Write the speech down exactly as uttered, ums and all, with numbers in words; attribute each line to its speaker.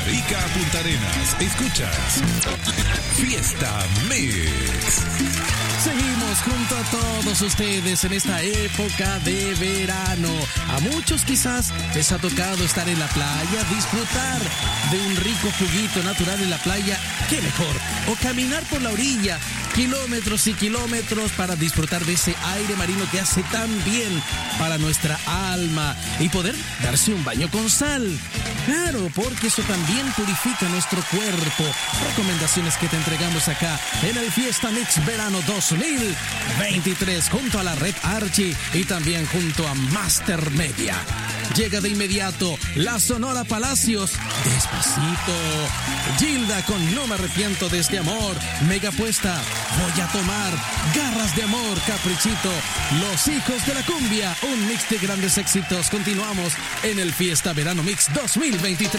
Speaker 1: Arica a Punta Arenas, escuchas Fiesta Mix.
Speaker 2: Seguimos junto a todos ustedes en esta época de verano. A muchos quizás les ha tocado estar en la playa, disfrutar de un rico juguito natural en la playa, qué mejor. O caminar por la orilla, kilómetros y kilómetros para disfrutar de ese aire marino que hace tan bien para nuestra alma y poder darse un baño con sal. Claro, porque eso también purifica nuestro cuerpo. Recomendaciones que te entregamos acá en el Fiesta Mix Verano dos mil veintitrés junto a la Red Archie y también junto a Master Media. Llega de inmediato la Sonora Palacios, Despacito. Gilda con No me arrepiento de este amor. Megapuesta, Voy a tomar. Garras de amor, Caprichito. Los hijos de la cumbia, un mix de grandes éxitos. Continuamos en el Fiesta Verano Mix dos mil veintitrés.